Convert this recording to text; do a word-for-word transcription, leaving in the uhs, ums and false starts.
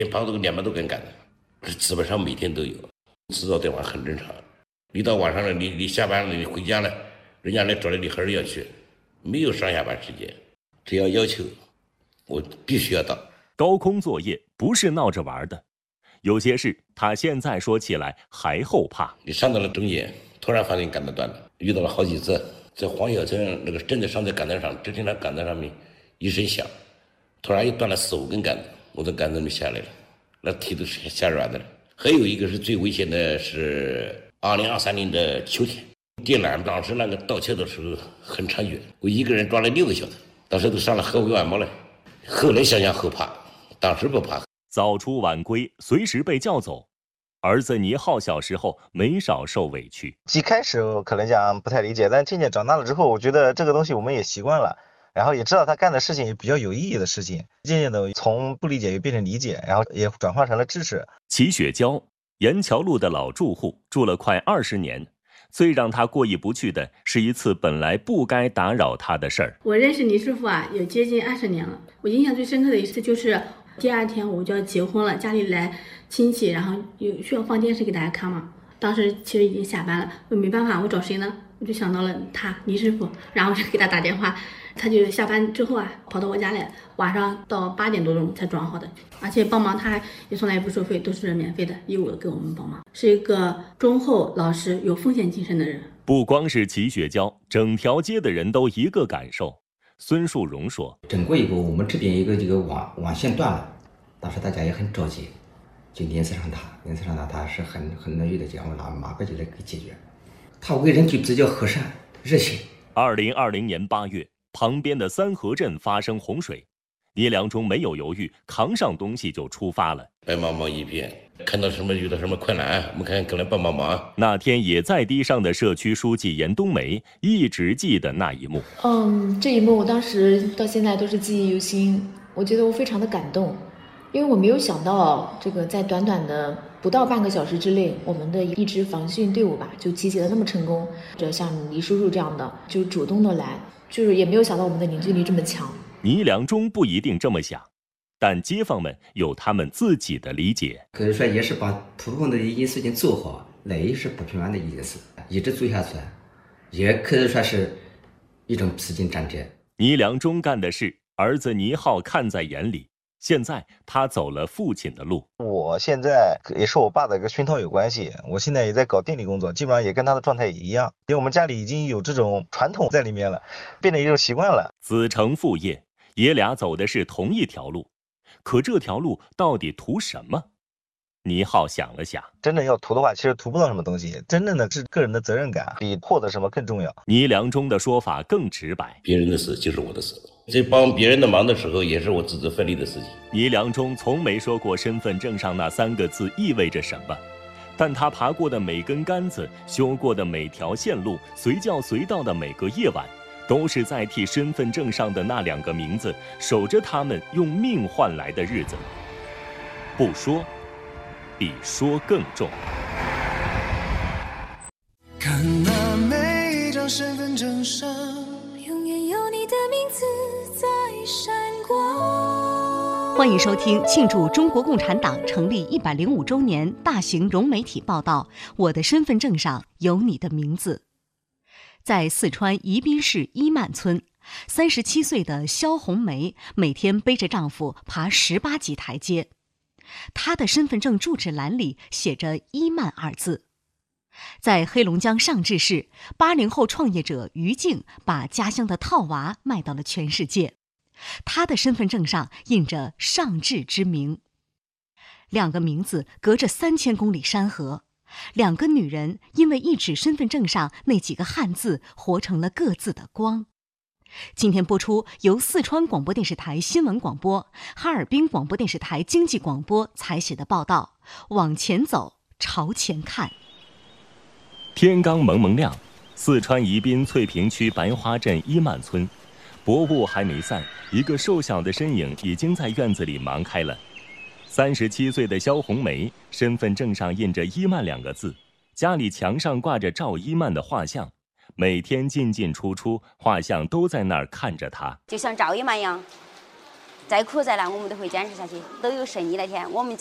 跑这个两百多根杆子，基本上每天都有。制造电话很正常，你到晚上了，你你下班了，你回家了，人家来找你，你还是要去，没有上下班时间，只要要求，我必须要到。 高空作业不是闹着玩的，有些事他现在说起来还后怕。 你上到了中间，突然发现杆子断了，遇到了好几次，在黄小村那个正在上在杆子上，只听到杆子上面一声响，突然又断了四五根杆子，我从杆子里面下来了，那腿都是吓软的了。还有一个是最危险的，是二零二三年的秋天，电缆当时那个盗窃的时候很猖獗，我一个人抓了六个小时，当时都上了后尾晚毛了。后来想想后怕，当时不怕。 早出晚归，随时被叫走。儿子倪浩小时候没少受委屈， 一开始我可能讲不太理解，但渐渐长大了之后，我觉得这个东西我们也习惯了。然后也知道他干的事情也比较有意义的事情，渐渐的从不理解又变成理解，然后也转化成了支持。 齐雪娇，沿桥路的老住户，住了快二十年。最让他过意不去的是一次本来不该打扰他的事儿。 我认识倪师傅啊，有接近二十年了。我印象最深刻的一次就是第二天我就要结婚了，家里来亲戚，然后有需要放电视给大家看嘛。当时其实已经下班了，我没办法，我找谁呢？我就想到了他倪师傅，然后就给他打电话。他就下班之后啊，跑到我家来，晚上到八点多钟才装好的，而且帮忙他也从来不收费，都是免费的，义务的给我们帮忙，是一个忠厚老实、有奉献精神的人。 不光是齐雪娇，整条街的人都一个感受。孙树荣说：“ 整过一步，我们这边一个这个网网线断了，当时大家也很着急，就联系上他，联系上他，他是很很乐意的讲，我拿马上就来给解决。他为人就比较和善热心。” 二零二零年八月。旁边的三河镇发生洪水，倪良忠没有犹豫，扛上东西就出发了。 白茫茫一片，看到什么遇到什么困难，我们看过来帮帮忙。 那天也在堤上的社区书记严冬梅一直记得那一幕。 嗯，这一幕我当时到现在都是记忆犹新，我觉得我非常的感动，因为我没有想到这个在短短的不到半个小时之内，我们的一支防汛队伍吧就集结的那么成功。这像倪叔叔这样的就主动的来。就是也没有想到我们的凝聚力这么强。 倪良忠不一定这么想，但街坊们有他们自己的理解。 可以说也是把普通的一件事情做好，那也是不平凡的一件事，一直做下去，也可以说是一种披荆斩棘。 倪良忠干的事，儿子倪浩看在眼里。现在他走了父亲的路。 我现在也是我爸的一个熏陶有关系，我现在也在搞电力工作，基本上也跟他的状态也一样，因为我们家里已经有这种传统在里面了，变成一种习惯了。 子承父业，爷俩走的是同一条路，可这条路到底图什么？倪浩想了想， 真正要图的话，其实图不到什么东西，真正的是个人的责任感比获得什么更重要。 倪良忠的说法更直白， 别人的事就是我的事，在帮别人的忙的时候，也是我自己奋力的事情。 倪良忠从没说过身份证上那三个字意味着什么，但他爬过的每根杆子，修过的每条线路，随叫随到的每个夜晚，都是在替身份证上的那两个名字守着他们用命换来的日子。不说比说更重。 看那每一张身份证上， 永远有你的名字在闪光。 欢迎收听庆祝中国共产党成立一百零五周年大型融媒体报道《我的身份证上有你的名字》。在四川宜宾市伊曼村，三十七岁的肖红梅每天背着丈夫爬十八级台阶。她的身份证住址栏里写着“伊曼”二字。在黑龙江上志市，八零后创业者于静把家乡的套娃卖到了全世界。她的身份证上印着上志之名。两个名字隔着三千公里山河，两个女人因为一纸身份证上那几个汉字，活成了各自的光。今天播出由四川广播电视台新闻广播、哈尔滨广播电视台经济广播采写的报道《往前走，朝前看》。 天刚蒙蒙亮，四川宜宾翠屏区白花镇伊曼村，薄雾还没散，一个瘦小的身影已经在院子里忙开了。三十七岁的肖红梅，身份证上印着伊曼两个字，家里墙上挂着赵伊曼的画像，每天进进出出，画像都在那儿看着她。 就像赵伊曼一样， 再苦再难，我们都会坚持下去，都有胜利那天。我们。